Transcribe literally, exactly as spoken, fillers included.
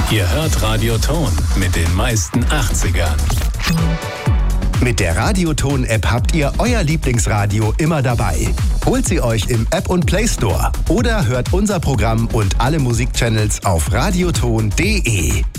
Ihr hört Radioton mit den meisten achtzigern. Mit der Radioton-App habt ihr euer Lieblingsradio immer dabei. Holt sie euch im App- und Play-Store oder hört unser Programm und alle Musikchannels auf radioton punkt de.